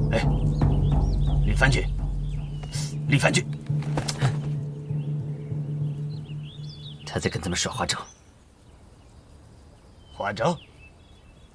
哎，李凡军，李凡军， 他在跟咱们耍花招。 花招？